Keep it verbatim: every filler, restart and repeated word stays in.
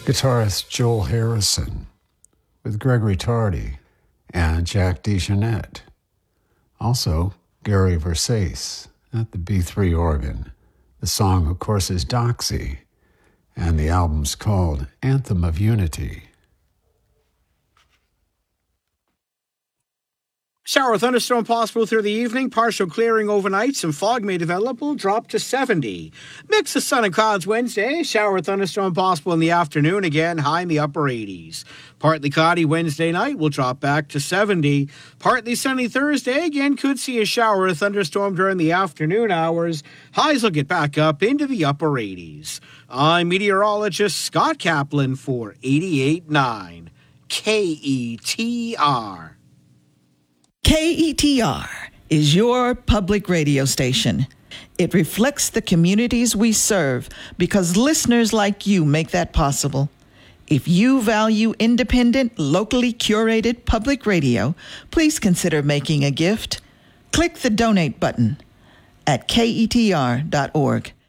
guitarist Joel Harrison with Gregory Tardy and Jack DeJohnette. Also, Gary Versace at the B three organ. The song, of course, is Doxy, and the album's called Anthem of Unity. Shower thunderstorm possible through the evening. Partial clearing overnight. Some fog may develop. Will drop to seventy. Mix of sun and clouds Wednesday. Shower thunderstorm possible in the afternoon. Again, high in the upper eighties. Partly cloudy Wednesday night. Will drop back to seventy. Partly sunny Thursday. Again, could see a shower or thunderstorm during the afternoon hours. Highs will get back up into the upper eighties. I'm meteorologist Scott Kaplan for eighty-eight point nine K E T R. K E T R is your public radio station. It reflects the communities we serve because listeners like you make that possible. If you value independent, locally curated public radio, please consider making a gift. Click the donate button at K E T R dot org.